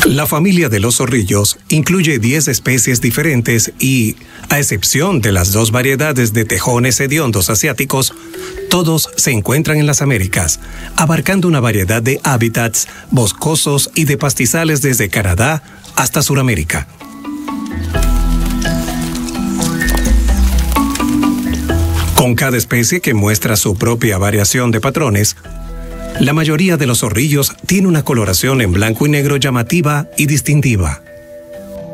La familia de los zorrillos incluye 10 especies diferentes y, a excepción de las 2 variedades de tejones hediondos asiáticos, todos se encuentran en las Américas, abarcando una variedad de hábitats boscosos y de pastizales desde Canadá hasta Sudamérica. Con cada especie que muestra su propia variación de patrones, la mayoría de los zorrillos tiene una coloración en blanco y negro llamativa y distintiva.